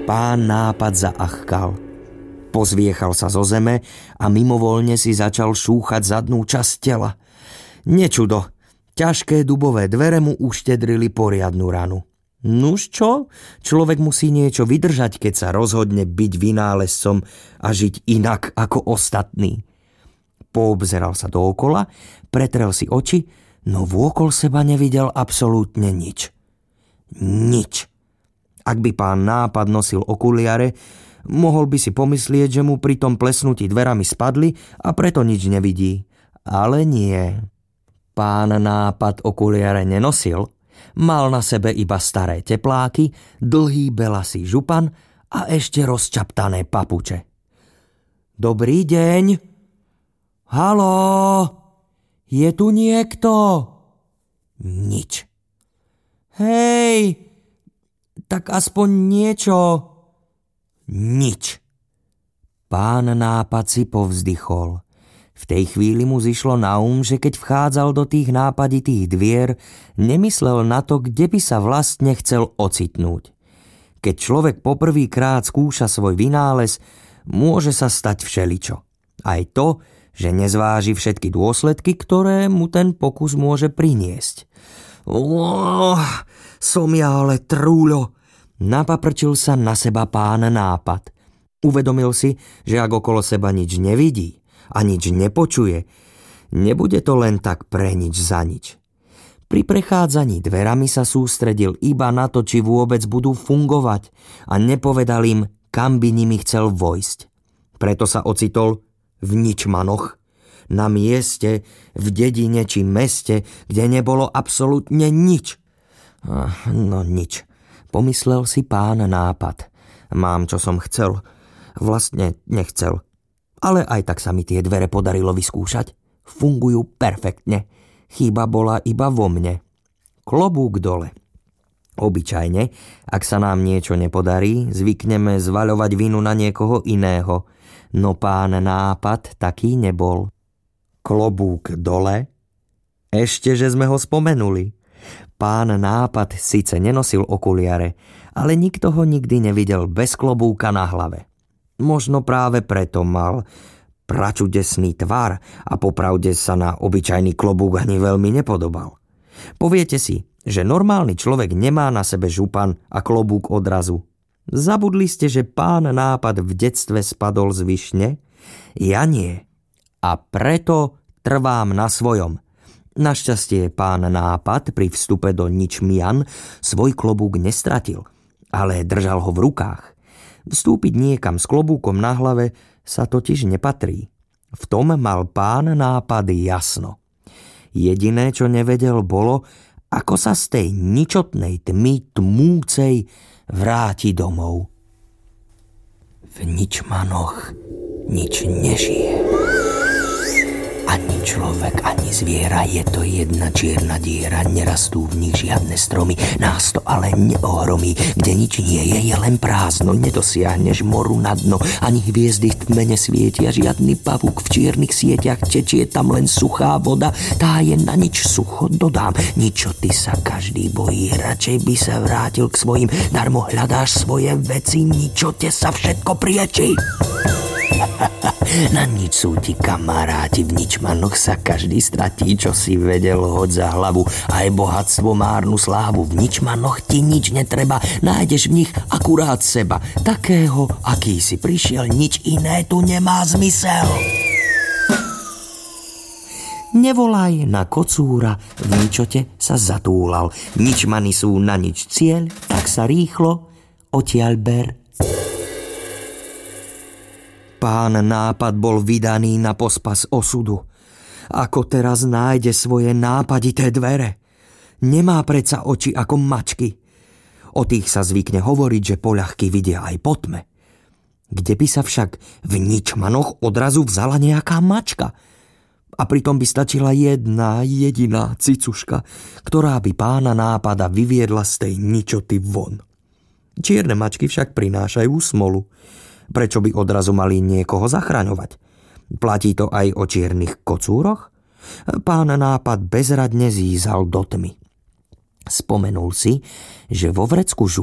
Pán Nápad zaachkal. Pozviechal sa zo zeme a mimovoľne si začal šúchať zadnú časť tela. Nečudo, ťažké dubové dvere mu uštedrili poriadnu ranu. Nuž čo? Človek musí niečo vydržať, keď sa rozhodne byť vynálezcom a žiť inak ako ostatní. Poobzeral sa dookola, pretrel si oči, no vôkol seba nevidel absolútne nič. Nič. Ak by pán Nápad nosil okuliare, mohol by si pomyslieť, že mu pri tom plesnutí dverami spadli a preto nič nevidí. Ale nie. Pán Nápad okuliare nenosil, mal na sebe iba staré tepláky, dlhý belasý župan a ešte rozčaptané papuče. Dobrý deň. Haló? Je tu niekto? Nič. Hej, tak aspoň niečo. Nič. Pán Nápad si povzdychol. V tej chvíli mu zišlo na že keď vchádzal do tých nápaditých dvier, nemyslel na to, kde by sa vlastne chcel ocitnúť. Keď človek poprvýkrát skúša svoj vynález, môže sa stať všeličo. Aj to, že nezváži všetky dôsledky, ktoré mu ten pokus môže priniesť. Som ja ale trúľo. Napaprčil sa na seba pán Nápad. Uvedomil si, že ak okolo seba nič nevidí a nič nepočuje, nebude to len tak pre nič za nič. Pri prechádzaní dverami sa sústredil iba na to, či vôbec budú fungovať a nepovedal im, kam by nimi chcel vojsť. Preto sa ocitol v Ničmanoch, na mieste, v dedine či meste, kde nebolo absolútne nič. No nič, pomyslel si pán Nápad. Mám, čo som chcel. Vlastne nechcel. Ale aj tak sa mi tie dvere podarilo vyskúšať. Fungujú perfektne. Chyba bola iba vo mne. Klobúk dole. Obyčajne, ak sa nám niečo nepodarí, zvykneme zvaľovať vinu na niekoho iného. No pán Nápad taký nebol. Klobúk dole? Ešte, že sme ho spomenuli. Pán Nápad síce nenosil okuliare, ale nikto ho nikdy nevidel bez klobúka na hlave. Možno práve preto mal pračudesný tvar a popravde sa na obyčajný klobúk ani veľmi nepodobal. Poviete si, že normálny človek nemá na sebe župan a klobúk odrazu. Zabudli ste, že pán Nápad v detstve spadol z višne? Ja nie. A preto trvám na svojom. Našťastie pán Nápad pri vstupe do Ničmian svoj klobúk nestratil, ale držal ho v rukách. Vstúpiť niekam s klobúkom na hlave sa totiž nepatrí. V tom mal pán Nápad jasno. Jediné, čo nevedel, bolo, ako sa z tej ničotnej tmy tmúcej vráti domov. V Ničmanoch nič nežije. Ani človek, ani zviera, je to jedna čierna diera, nerastú v nich žiadne stromy, nás to ale neohromí, kde nič nie je len prázdno, nedosiahneš moru na dno, ani hviezdy v tme nesvietia, žiadny pavúk v čiernych sieťach, tečie tam len suchá voda, tá je na nič sucho, dodám, ničoty sa každý bojí, radšej by sa vrátil k svojim, darmo hľadáš svoje veci, ničote sa všetko priečí. Na nič sú ti kamaráti, v Ničmanoch sa každý stratí, čo si vedel, hoď za hlavu, aj bohatstvo márnu slávu. V Ničmanoch ti nič netreba, nájdeš v nich akurát seba, takého, aký si prišiel, nič iné tu nemá zmysel. Nevolaj na kocúra, v ničote sa zatúlal, Ničmany sú na nič cieľ, tak sa rýchlo odtiaľ ber. Pán Nápad bol vydaný na pospas osudu. Ako teraz nájde svoje nápadité dvere? Nemá predsa oči ako mačky. O tých sa zvykne hovoriť, že poľahky vidia aj po tme. Kde by sa však v Ničmanoch odrazu vzala nejaká mačka? A pritom by stačila jedna jediná cicuška, ktorá by pána Nápada vyviedla z tej ničoty von. Čierne mačky však prinášajú smolu. Prečo by odrazu mali niekoho zachraňovať? Platí to aj o čiernych kocúroch? Pán Nápad bezradne zízal do tmy. Spomenul si, že vo vrecku